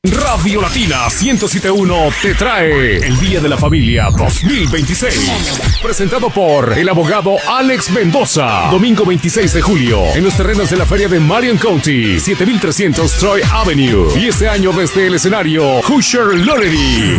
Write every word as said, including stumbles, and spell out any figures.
Radio Latina ciento siete punto uno te trae el Día de la Familia dos mil veintiséis. Presentado por el abogado Alex Mendoza. Domingo veintiséis de julio en los terrenos de la feria de Marion County, siete mil trescientos Troy Avenue. Y este año desde el escenario Hoosier Lottery.